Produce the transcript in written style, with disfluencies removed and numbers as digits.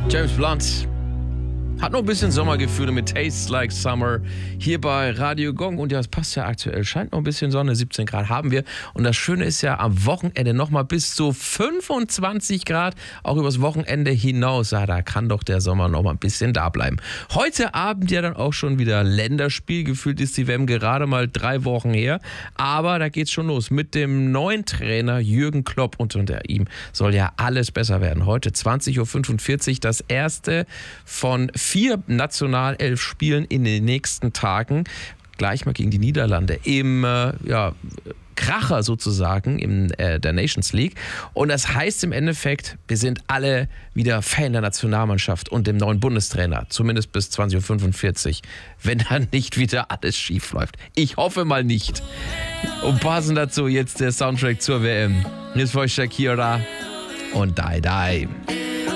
James Blunt hat noch ein bisschen Sommergefühle mit Tastes Like Summer hier bei Radio Gong. Und ja, es passt ja aktuell. Scheint noch ein bisschen Sonne, 17 Grad haben wir. Und das Schöne ist ja am Wochenende nochmal bis zu 25 Grad. Auch übers Wochenende hinaus. Ja, da kann doch der Sommer noch mal ein bisschen da bleiben. Heute Abend ja dann auch schon wieder Länderspiel. Gefühlt ist die WM gerade mal 3 Wochen her. Aber da geht's schon los mit dem neuen Jürgen Klopp. Und unter ihm soll ja alles besser werden. Heute 20.45 Uhr das erste von 4 Nationalelf-Spielen in den nächsten Tagen. Gleich mal gegen die Niederlande im Kracher sozusagen in der Nations League. Und das heißt im Endeffekt, wir sind alle wieder Fan der Nationalmannschaft und dem neuen Bundestrainer. Zumindest bis 20.45 Uhr. Wenn dann nicht wieder alles schief läuft. Ich hoffe mal nicht. Und passend dazu jetzt der Soundtrack zur WM. Hier ist für euch Shakira und Die Die.